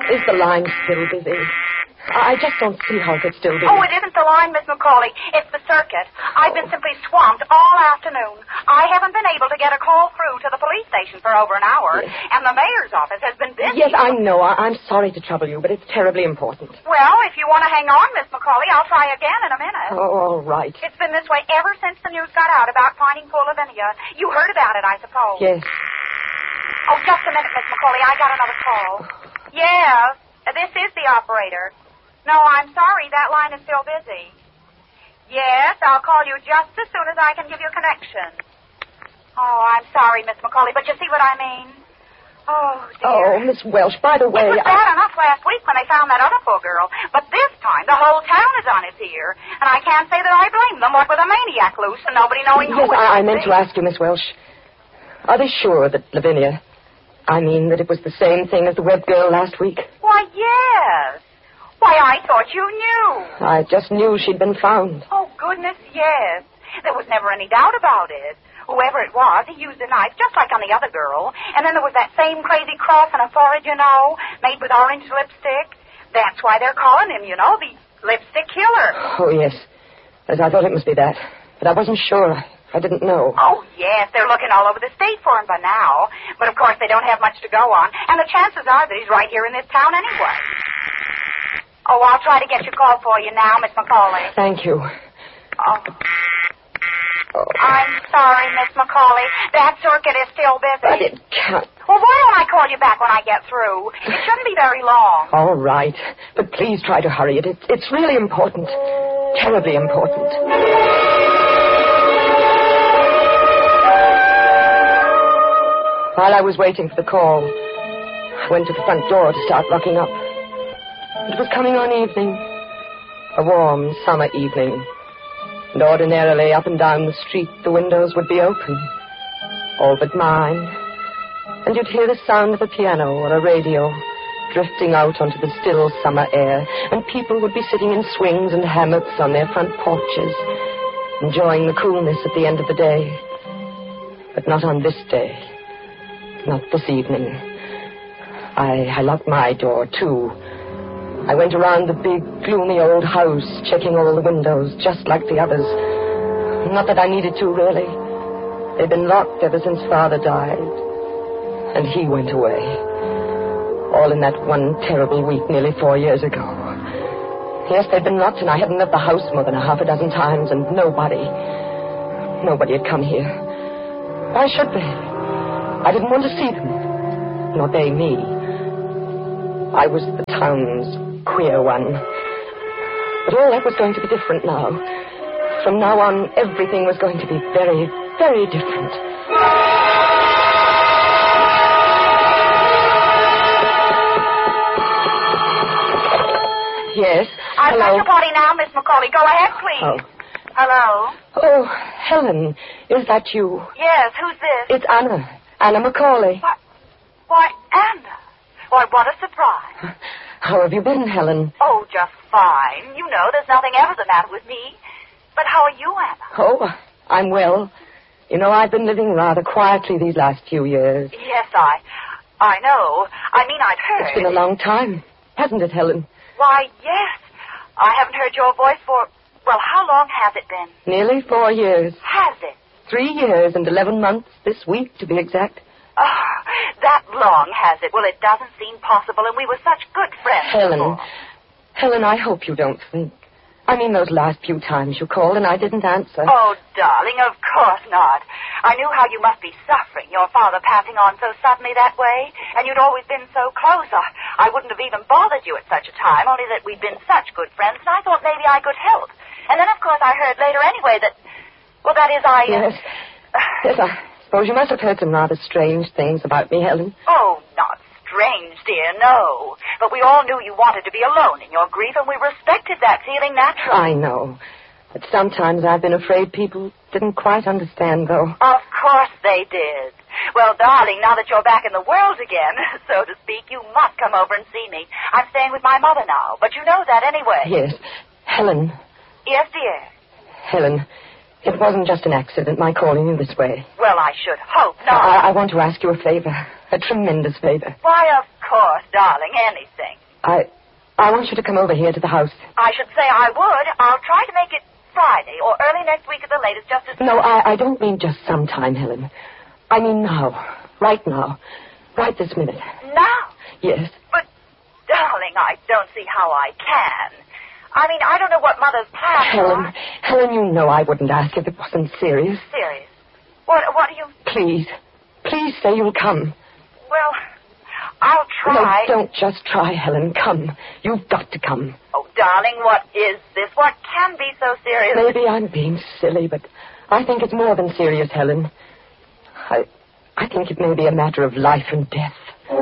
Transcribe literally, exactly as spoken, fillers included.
Is the line still busy? I just don't see how it could still be. Oh, it isn't the line, Miss McCauley. It's the circuit. I've been simply swamped all afternoon. I haven't been able to get a call through to the police station for over an hour, yes. and the mayor's office has been busy. Yes, I know. I- I'm sorry to trouble you, but it's terribly important. Well, if you want to hang on, Miss McCauley, I'll try again in a minute. Oh, all right. It's been this way ever since the news got out about finding poor Lavinia. You heard about it, I suppose. Yes. Oh, just a minute, Miss McCauley. I got another call. Yes, this is the operator. No, I'm sorry. That line is still busy. Yes, I'll call you just as soon as I can give you a connection. Oh, I'm sorry, Miss McCauley, but you see what I mean? Oh, dear. Oh, Miss Welsh, by the way... It was I... bad enough last week when they found that other poor girl, but this time the whole town is on its ear, and I can't say that I blame them, what with a maniac loose and nobody knowing who yes, it I, I be. meant to ask you, Miss Welsh. Are they sure that Lavinia... I mean, that it was the same thing as the Webb girl last week? Why, yes. Why, I thought you knew. I just knew she'd been found. Oh, goodness, yes. There was never any doubt about it. Whoever it was, he used a knife just like on the other girl. And then there was that same crazy cross on her forehead, you know, made with orange lipstick. That's why they're calling him, you know, the lipstick killer. Oh, yes. Yes, I thought it must be that. But I wasn't sure. I didn't know. Oh, yes, they're looking all over the state for him by now. But, of course, they don't have much to go on. And the chances are that he's right here in this town anyway. Oh, I'll try to get your call for you now, Miss McCauley. Thank you. Oh. oh. I'm sorry, Miss McCauley. That circuit is still busy. But it can't. Well, why don't I call you back when I get through? It shouldn't be very long. All right. But please try to hurry it. It's, it's really important. Terribly important. While I was waiting for the call, I went to the front door to start locking up. It was coming on evening, a warm summer evening, and ordinarily up and down the street the windows would be open, all but mine, and you'd hear the sound of a piano or a radio drifting out onto the still summer air, and people would be sitting in swings and hammocks on their front porches, enjoying the coolness at the end of the day. But not on this day, not this evening. I, I locked my door, too. I went around the big, gloomy old house, checking all the windows, just like the others. Not that I needed to, really. They'd been locked ever since Father died. And he went away. All in that one terrible week nearly four years ago. Yes, they'd been locked, and I hadn't left the house more than a half a dozen times, and nobody, nobody had come here. Why should they? I didn't want to see them. Nor they me. I was the town's queer one. But all that was going to be different now. From now on, everything was going to be very, very different. Yes? I've Hello? got your body now, Miss McCauley. Go ahead, please. Oh. Hello? Oh, Helen, is that you? Yes, who's this? It's Anna. Anna McCauley. Why, why, Anna. Why, what a surprise. How have you been, Helen? Oh, just fine. You know, there's nothing ever the matter with me. But how are you, Anna? Oh, I'm well. You know, I've been living rather quietly these last few years. Yes, I... I know. I mean, I'd heard... It's been a long time, hasn't it, Helen? Why, yes. I haven't heard your voice for... Well, how long has it been? Nearly four years. Has it? Three years and eleven months this week, to be exact. Oh, that long, has it? Well, it doesn't seem possible, and we were such good friends. Helen, before. Helen, I hope you don't think. I mean, those last few times you called and I didn't answer. Oh, darling, of course not. I knew how you must be suffering, your father passing on so suddenly that way, and you'd always been so close. I, I wouldn't have even bothered you at such a time, only that we'd been such good friends, and I thought maybe I could help. And then, of course, I heard later anyway that... Well, that is, I... Yes. Uh, yes, I suppose you must have heard some rather strange things about me, Helen. Oh, not strange, dear, no. But we all knew you wanted to be alone in your grief, and we respected that feeling naturally. I know. But sometimes I've been afraid people didn't quite understand, though. Of course they did. Well, darling, now that you're back in the world again, so to speak, you must come over and see me. I'm staying with my mother now, but you know that anyway. Yes. Helen. Yes, dear. Helen, it wasn't just an accident, my calling you this way. Well, I should hope not. I, I want to ask you a favor. A tremendous favor. Why, of course, darling, anything. I... I want you to come over here to the house. I should say I would. I'll try to make it Friday or early next week at the latest, just as... No, I, I don't mean just sometime, Helen. I mean now. Right now. Right this minute. Now? Yes. But, darling, I don't see how I can. I mean, I don't know what Mother's plans Helen, are. Helen, you know I wouldn't ask if it wasn't serious. Serious? What, what do you... Please. Please say you'll come. Well, I'll try. No, don't just try, Helen. Come. You've got to come. Oh, darling, what is this? What can be so serious? Maybe I'm being silly, but I think it's more than serious, Helen. I, I think it may be a matter of life and death.